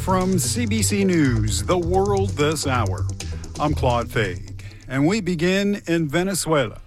from CBC News, The World This Hour. I'm Claude Faig, and we begin in Venezuela,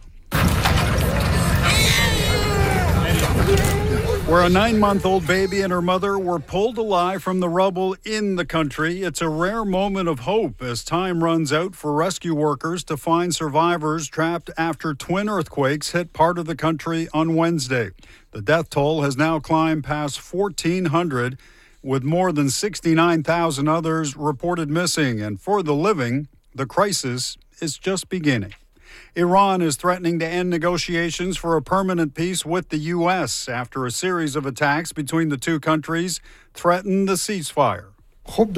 where a 9-month-old baby and her mother were pulled alive from the rubble in the country. It's a rare moment of hope as time runs out for rescue workers to find survivors trapped after twin earthquakes hit part of the country on Wednesday. The death toll has now climbed past 1,400, with more than 69,000 others reported missing. And for the living, the crisis is just beginning. Iran is threatening to end negotiations for a permanent peace with the U.S. after a series of attacks between the two countries threatened the ceasefire. Early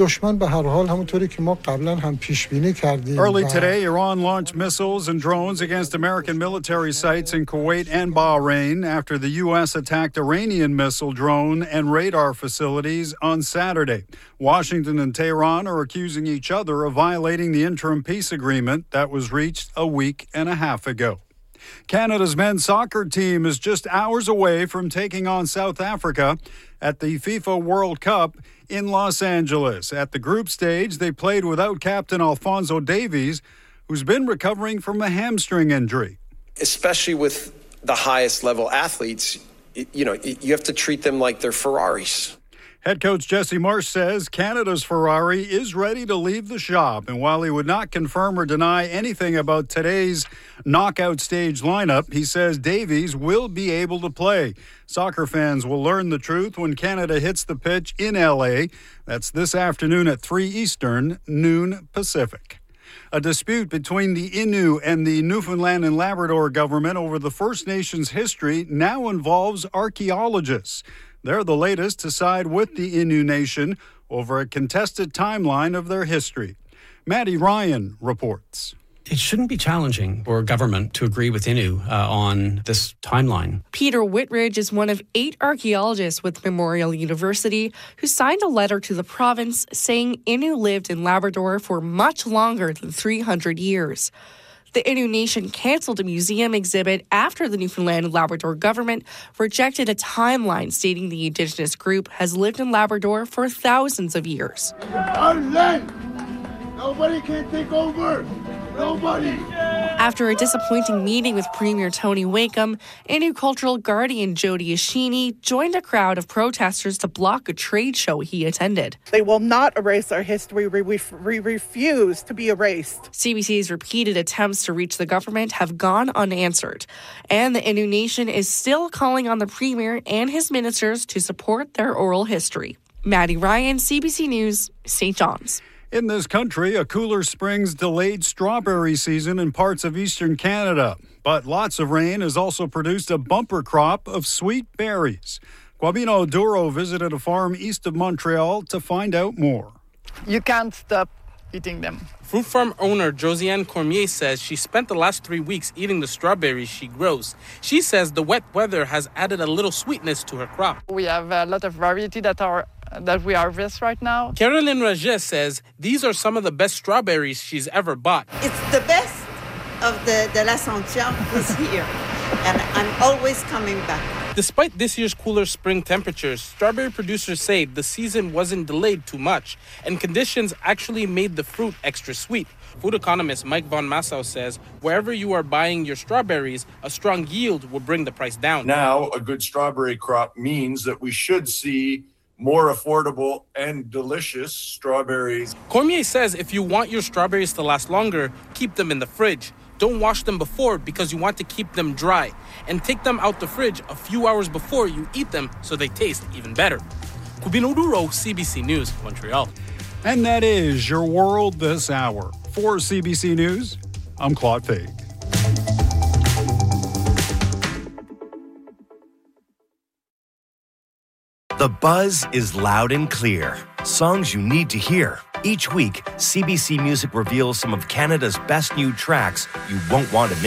today, Iran launched missiles and drones against American military sites in Kuwait and Bahrain after the U.S. attacked Iranian missile, drone, and radar facilities on Saturday. Washington and Tehran are accusing each other of violating the interim peace agreement that was reached a week and a half ago. Canada's men's soccer team is just hours away from taking on South Africa at the FIFA World Cup in Los Angeles. At the group stage, they played without captain Alphonso Davies, who's been recovering from a hamstring injury. Especially with the highest level athletes, you have to treat them like they're Ferraris. Head coach Jesse Marsch says Canada's Ferrari is ready to leave the shop. And while he would not confirm or deny anything about today's knockout stage lineup, he says Davies will be able to play. Soccer fans will learn the truth when Canada hits the pitch in L.A. That's this afternoon at 3 Eastern, noon Pacific. A dispute between the Innu and the Newfoundland and Labrador government over the First Nations history now involves archaeologists. They're the latest to side with the Innu Nation over a contested timeline of their history. Maddie Ryan reports. It shouldn't be challenging for government to agree with Innu on this timeline. Peter Whitridge is one of 8 archaeologists with Memorial University who signed a letter to the province saying Innu lived in Labrador for much longer than 300 years. The Innu Nation canceled a museum exhibit after the Newfoundland and Labrador government rejected a timeline stating the Indigenous group has lived in Labrador for thousands of years. Our land! Nobody can take over! Nobody! After a disappointing meeting with Premier Tony Wakeham, Innu cultural guardian Jody Ashini joined a crowd of protesters to block a trade show he attended. They will not erase our history. We refuse to be erased. CBC's repeated attempts to reach the government have gone unanswered, and the Innu Nation is still calling on the Premier and his ministers to support their oral history. Maddie Ryan, CBC News, St. John's. In this country, a cooler spring's delayed strawberry season in parts of eastern Canada. But lots of rain has also produced a bumper crop of sweet berries. Guabino Duro visited a farm east of Montreal to find out more. You can't stop eating them. Fruit farm owner Josiane Cormier says she spent the last 3 weeks eating the strawberries she grows. She says the wet weather has added a little sweetness to her crop. We have a lot of variety that we harvest right now. Carolyn Raget says these are some of the best strawberries she's ever bought. It's the best of the L'Ascension this year, and I'm always coming back. Despite this year's cooler spring temperatures, strawberry producers say the season wasn't delayed too much, and conditions actually made the fruit extra sweet. Food economist Mike Von Massow says wherever you are buying your strawberries, a strong yield will bring the price down. Now, a good strawberry crop means that we should see more affordable and delicious strawberries. Cormier says if you want your strawberries to last longer, keep them in the fridge. Don't wash them before because you want to keep them dry. And take them out the fridge a few hours before you eat them so they taste even better. Guabino Duro, CBC News, Montreal. And that is your world this hour. For CBC News, I'm Claude Faig. The buzz is loud and clear. Songs you need to hear. Each week, CBC Music reveals some of Canada's best new tracks you won't want to miss.